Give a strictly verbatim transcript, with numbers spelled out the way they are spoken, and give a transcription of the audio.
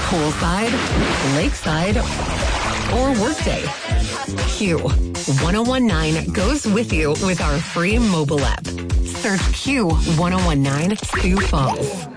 Poolside, lakeside, or workday. Q one oh nineteen goes with you with our free mobile app. Search Q one oh nineteen Sioux Falls.